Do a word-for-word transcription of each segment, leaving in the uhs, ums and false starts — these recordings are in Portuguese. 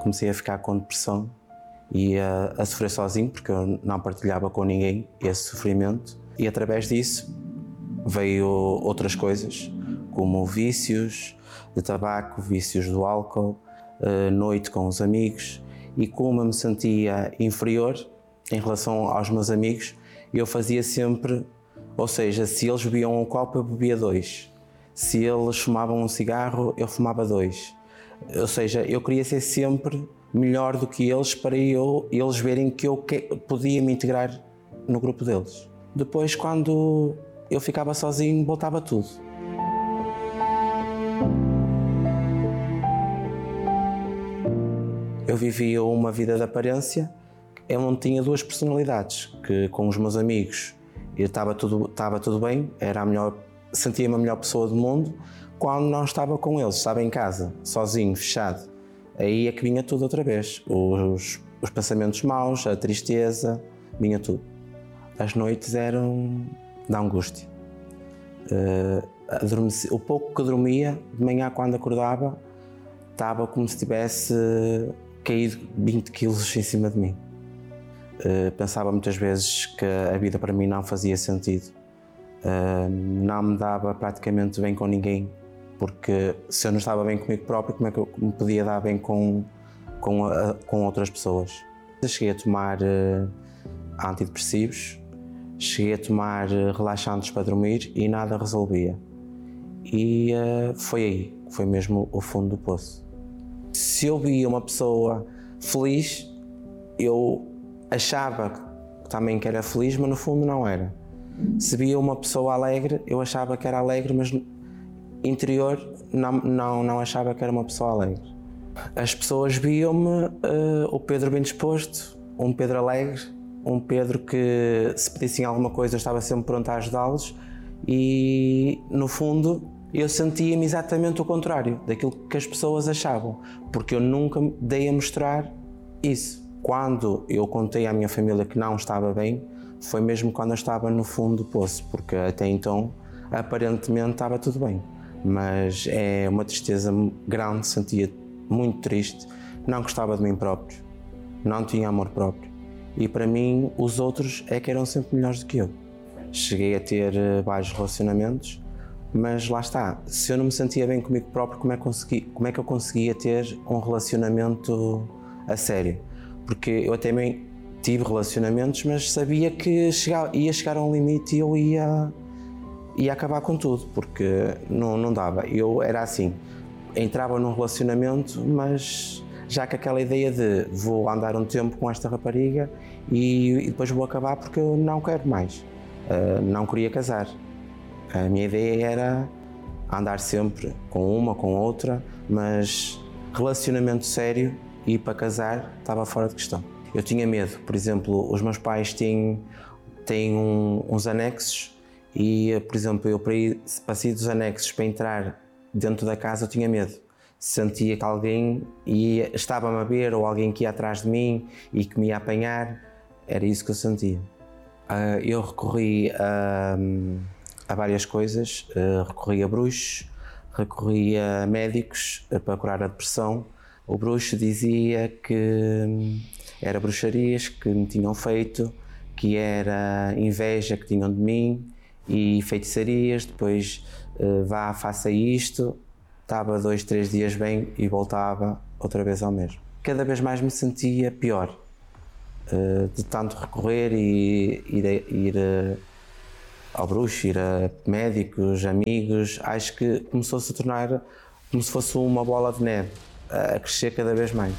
comecei a ficar com depressão e a, a sofrer sozinho, porque eu não partilhava com ninguém esse sofrimento. E através disso veio outras coisas, como vícios de tabaco, vícios do álcool, noite com os amigos. E como eu me sentia inferior em relação aos meus amigos, eu fazia sempre, ou seja, se eles bebiam um copo, eu bebia dois. Se eles fumavam um cigarro, eu fumava dois. Ou seja, eu queria ser sempre melhor do que eles para eu, eles verem que eu que, podia me integrar no grupo deles. Depois, quando eu ficava sozinho, voltava tudo. Eu vivia uma vida de aparência, eu não tinha duas personalidades, que com os meus amigos estava tudo, estava tudo bem, era a melhor, sentia-me a melhor pessoa do mundo. Quando não estava com eles, estava em casa, sozinho, fechado, aí é que vinha tudo outra vez. Os, os pensamentos maus, a tristeza, vinha tudo. As noites eram da angústia. Uh, adormeci, o pouco que dormia, de manhã quando acordava, estava como se tivesse caído vinte quilos em cima de mim. Uh, pensava muitas vezes que a vida para mim não fazia sentido. Uh, não me dava praticamente bem com ninguém, porque se eu não estava bem comigo próprio, como é que eu me podia dar bem com, com, a, com outras pessoas? Eu cheguei a tomar uh, antidepressivos, cheguei a tomar uh, relaxantes para dormir e nada resolvia. E uh, foi aí, foi mesmo o fundo do poço. Se eu via uma pessoa feliz, eu achava também que era feliz, mas no fundo não era. Se via uma pessoa alegre, eu achava que era alegre, mas no interior não, não, não achava que era uma pessoa alegre. As pessoas viam-me uh, o Pedro bem disposto, um Pedro alegre, um Pedro que, se pedissem alguma coisa, eu estava sempre pronto a ajudá-los, e no fundo eu sentia-me exatamente o contrário daquilo que as pessoas achavam, porque eu nunca me dei a mostrar isso. Quando eu contei à minha família que não estava bem, foi mesmo quando eu estava no fundo do poço, porque até então aparentemente estava tudo bem, mas é uma tristeza grande, sentia muito triste, não gostava de mim próprio, não tinha amor próprio, e para mim os outros é que eram sempre melhores do que eu. Cheguei a ter vários relacionamentos, mas lá está, se eu não me sentia bem comigo próprio, como é que, consegui, como é que eu conseguia ter um relacionamento a sério? Porque eu até bem tive relacionamentos, mas sabia que chegava, ia chegar a um limite e eu ia, ia acabar com tudo, porque não, não dava. Eu era assim, entrava num relacionamento, mas já com aquela ideia de vou andar um tempo com esta rapariga e, e depois vou acabar porque eu não quero mais, uh, não queria casar. A minha ideia era andar sempre com uma, com outra, mas relacionamento sério e para casar estava fora de questão. Eu tinha medo, por exemplo, os meus pais têm, têm um, uns anexos e, por exemplo, eu para ir, para sair dos anexos para entrar dentro da casa eu tinha medo. Sentia que alguém ia, estava-me a ver ou alguém que ia atrás de mim e que me ia apanhar, era isso que eu sentia. Uh, eu recorri a, a várias coisas, uh, recorri a bruxos, recorri a médicos uh, para curar a depressão. O bruxo dizia que era bruxarias que me tinham feito, que era inveja que tinham de mim e feitiçarias, depois uh, vá, faça isto, estava dois, três dias bem e voltava outra vez ao mesmo. Cada vez mais me sentia pior, uh, de tanto recorrer e ir, a, ir a, ao bruxo, ir a médicos, amigos. Acho que começou-se a tornar como se fosse uma bola de neve, a crescer cada vez mais.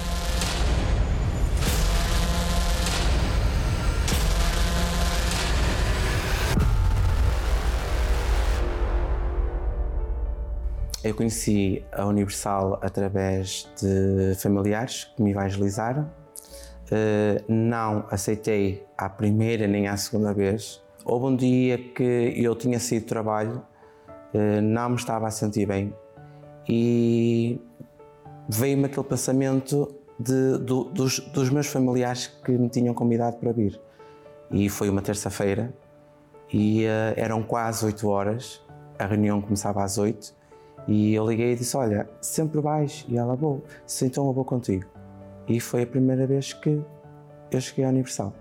Eu conheci a Universal através de familiares que me evangelizaram. Não aceitei à primeira nem à segunda vez. Houve um dia que eu tinha saído do trabalho, não me estava a sentir bem e veio-me aquele pensamento de, do, dos, dos meus familiares que me tinham convidado para vir. E foi uma terça-feira e uh, eram quase oito horas, a reunião começava às oito E eu liguei e disse, olha, sempre vais? E ela, vou, sim, então eu vou contigo. E foi a primeira vez que eu cheguei à Universal.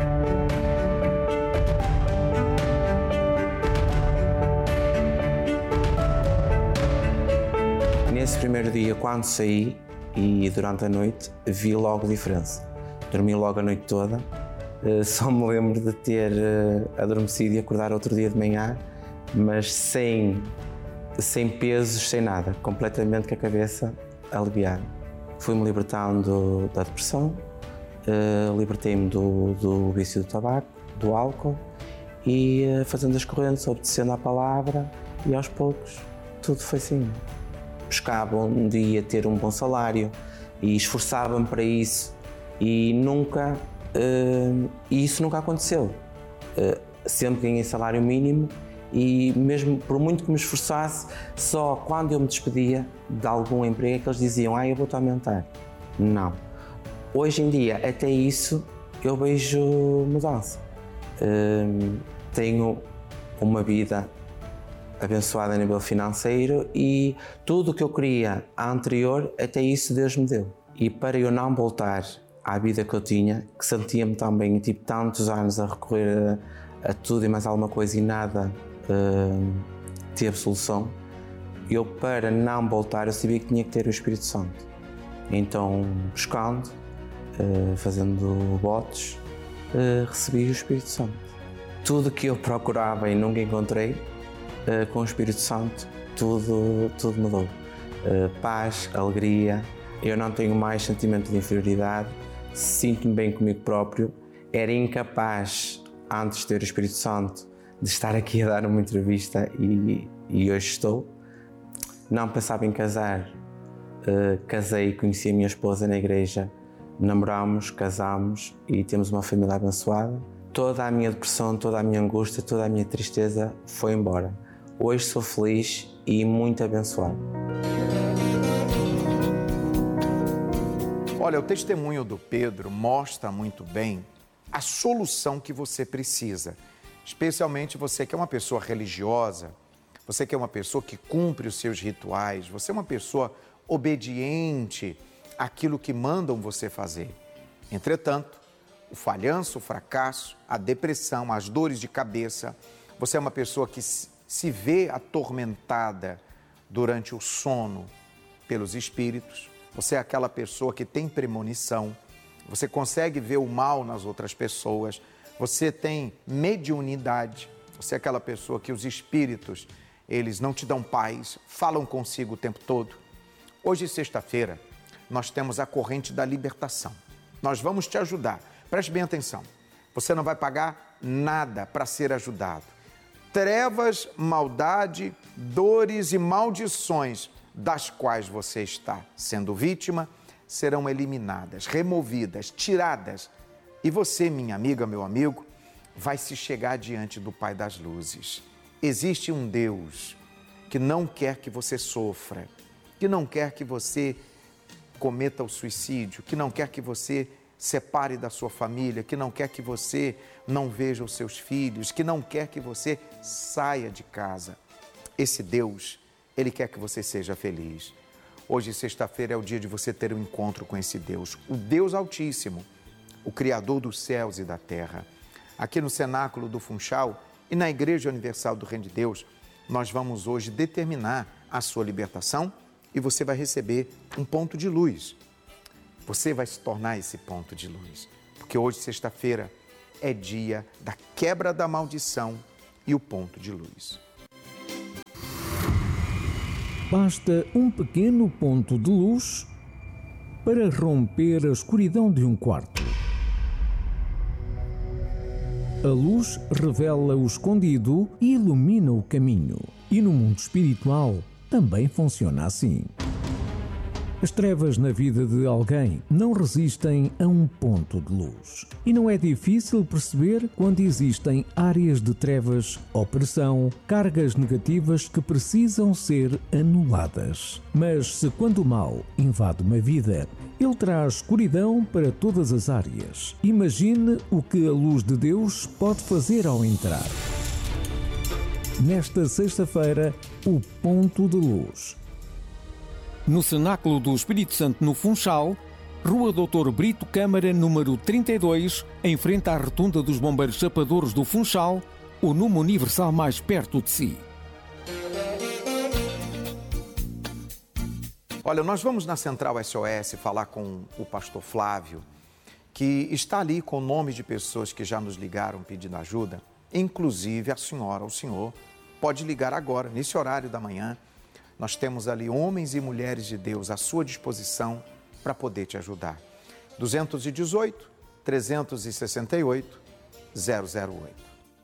Nesse primeiro dia, quando saí e durante a noite, vi logo a diferença. Dormi logo a noite toda, só me lembro de ter adormecido e acordar outro dia de manhã, mas sem, sem pesos, sem nada, completamente com a cabeça aliviada. Fui-me libertando da depressão, libertei-me do, do vício do tabaco, do álcool e fazendo as correntes, obedecendo à palavra e aos poucos tudo foi assim. Buscava um dia ter um bom salário e esforçava-me para isso e nunca, uh, e isso nunca aconteceu. Uh, sempre ganhei salário mínimo e mesmo por muito que me esforçasse, só quando eu me despedia de algum emprego é que eles diziam, ah, eu vou-te aumentar. Não. Hoje em dia, até isso, eu vejo mudança. Uh, tenho uma vida abençoada a nível financeiro e tudo o que eu queria anterior, até isso Deus me deu. E para eu não voltar à vida que eu tinha, que sentia-me tão bem e tive tantos anos a recorrer a, a tudo e mais alguma coisa e nada uh, teve solução, eu para não voltar eu sabia que tinha que ter o Espírito Santo. Então, buscando, uh, fazendo votos, uh, recebi o Espírito Santo. Tudo que eu procurava e nunca encontrei, Uh, com o Espírito Santo, tudo, tudo mudou. Uh, paz, alegria, eu não tenho mais sentimento de inferioridade, sinto-me bem comigo próprio. Era incapaz, antes de ter o Espírito Santo, de estar aqui a dar uma entrevista e, e hoje estou. Não pensava em casar, uh, casei, conheci a minha esposa na igreja, namoramos, casamos e temos uma família abençoada. Toda a minha depressão, toda a minha angústia, toda a minha tristeza foi embora. Hoje sou feliz e muito abençoado. Olha, o testemunho do Pedro mostra muito bem a solução que você precisa. Especialmente você que é uma pessoa religiosa, você que é uma pessoa que cumpre os seus rituais, você é uma pessoa obediente àquilo que mandam você fazer. Entretanto, o falhanço, o fracasso, a depressão, as dores de cabeça, você é uma pessoa que se vê atormentada durante o sono pelos espíritos, você é aquela pessoa que tem premonição, você consegue ver o mal nas outras pessoas, você tem mediunidade, você é aquela pessoa que os espíritos, eles não te dão paz, falam consigo o tempo todo. Hoje, sexta-feira, nós temos a corrente da libertação. Nós vamos te ajudar. Preste bem atenção. Você não vai pagar nada para ser ajudado. Trevas, maldade, dores e maldições das quais você está sendo vítima serão eliminadas, removidas, tiradas. E você, minha amiga, meu amigo, vai se chegar diante do Pai das Luzes. Existe um Deus que não quer que você sofra, que não quer que você cometa o suicídio, que não quer que você separe da sua família, que não quer que você não veja os seus filhos, que não quer que você saia de casa. Esse Deus, Ele quer que você seja feliz. Hoje, sexta-feira, é o dia de você ter um encontro com esse Deus, o Deus Altíssimo, o Criador dos céus e da terra. Aqui no Cenáculo do Funchal e na Igreja Universal do Reino de Deus, nós vamos hoje determinar a sua libertação e você vai receber um ponto de luz. Você vai se tornar esse ponto de luz, porque hoje, sexta-feira, é dia da quebra da maldição e o ponto de luz. Basta um pequeno ponto de luz para romper a escuridão de um quarto. A luz revela o escondido e ilumina o caminho. E no mundo espiritual também funciona assim. As trevas na vida de alguém não resistem a um ponto de luz. E não é difícil perceber quando existem áreas de trevas, opressão, cargas negativas que precisam ser anuladas. Mas se quando o mal invade uma vida, ele traz escuridão para todas as áreas. Imagine o que a luz de Deus pode fazer ao entrar. Nesta sexta-feira, o Ponto de Luz. No Cenáculo do Espírito Santo, no Funchal, Rua doutor Brito Câmara, número trinta e dois, em frente à Rotunda dos Bombeiros Chapadores do Funchal, o número universal mais perto de si. Olha, nós vamos na Central S O S falar com o pastor Flávio, que está ali com o nome de pessoas que já nos ligaram pedindo ajuda, inclusive a senhora, o senhor, pode ligar agora, nesse horário da manhã. Nós temos ali homens e mulheres de Deus à sua disposição para poder te ajudar. dois um oito, três seis oito, zero zero oito.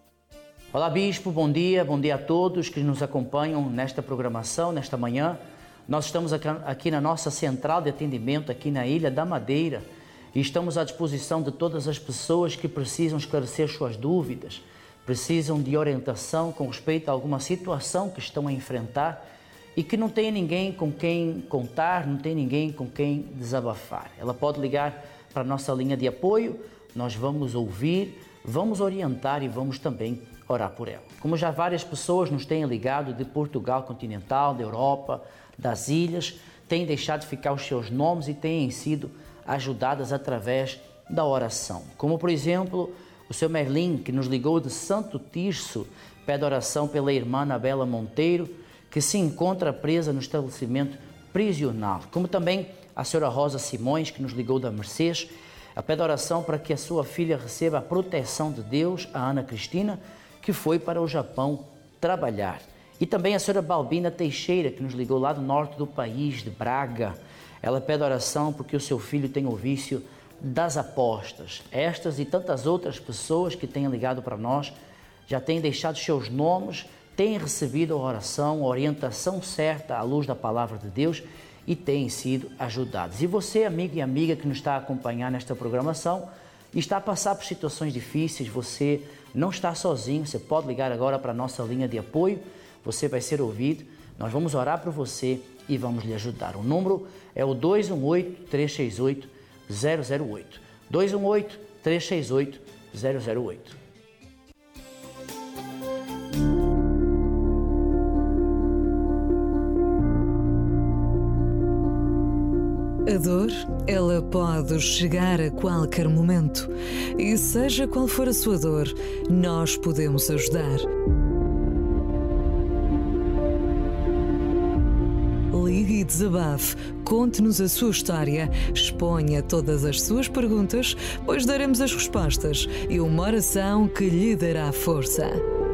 Olá, Bispo, bom dia, bom dia a todos que nos acompanham nesta programação, nesta manhã. Nós estamos aqui na nossa central de atendimento, aqui na Ilha da Madeira, e estamos à disposição de todas as pessoas que precisam esclarecer suas dúvidas, precisam de orientação com respeito a alguma situação que estão a enfrentar e que não tem ninguém com quem contar, não tem ninguém com quem desabafar. Ela pode ligar para a nossa linha de apoio, nós vamos ouvir, vamos orientar e vamos também orar por ela. Como já várias pessoas nos têm ligado de Portugal continental, da Europa, das ilhas, têm deixado ficar os seus nomes e têm sido ajudadas através da oração. Como, por exemplo, o seu Merlin, que nos ligou de Santo Tirso, pede oração pela irmã Anabela Monteiro, que se encontra presa no estabelecimento prisional. Como também a senhora Rosa Simões, que nos ligou da Mercês, a pede oração para que a sua filha receba a proteção de Deus, a Ana Cristina, que foi para o Japão trabalhar. E também a senhora Balbina Teixeira, que nos ligou lá do norte do país, de Braga. Ela pede oração porque o seu filho tem o vício das apostas. Estas e tantas outras pessoas que têm ligado para nós já têm deixado seus nomes, têm recebido a oração, a orientação certa à luz da palavra de Deus e têm sido ajudados. E você, amigo e amiga que nos está a acompanhar nesta programação e está a passar por situações difíceis, você não está sozinho, você pode ligar agora para a nossa linha de apoio, você vai ser ouvido, nós vamos orar por você e vamos lhe ajudar. O número é o dois um oito, três seis oito, zero zero oito. dois um oito, três seis oito, zero zero oito. A dor, ela pode chegar a qualquer momento. E seja qual for a sua dor, nós podemos ajudar. Ligue e desabafe, conte-nos a sua história, exponha todas as suas perguntas, pois daremos as respostas e uma oração que lhe dará força.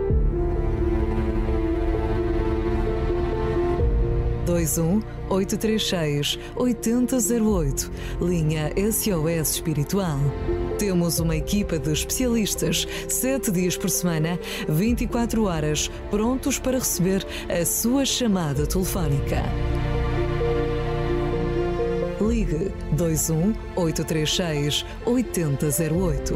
dois um oito três seis, oito zero zero oito, linha S O S Espiritual. Temos uma equipa de especialistas, sete dias por semana, vinte e quatro horas, prontos para receber a sua chamada telefónica. Ligue dois um oito três seis, oito zero zero oito.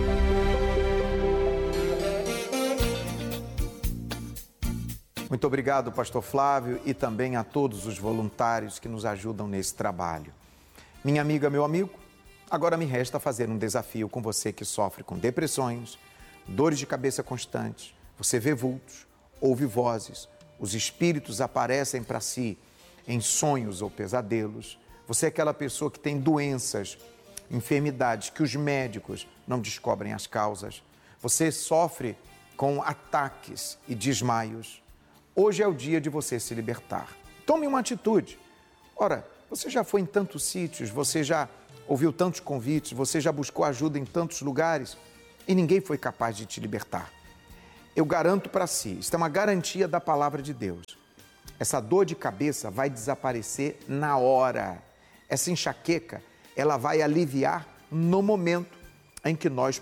Muito obrigado, pastor Flávio, e também a todos os voluntários que nos ajudam nesse trabalho. Minha amiga, meu amigo, agora me resta fazer um desafio com você que sofre com depressões, dores de cabeça constantes, você vê vultos, ouve vozes, os espíritos aparecem para si em sonhos ou pesadelos, você é aquela pessoa que tem doenças, enfermidades que os médicos não descobrem as causas, você sofre com ataques e desmaios. Hoje é o dia de você se libertar. Tome uma atitude. Ora, você já foi em tantos sítios, você já ouviu tantos convites, você já buscou ajuda em tantos lugares e ninguém foi capaz de te libertar. Eu garanto para si, isso é uma garantia da palavra de Deus. Essa dor de cabeça vai desaparecer na hora. Essa enxaqueca, ela vai aliviar no momento em que nós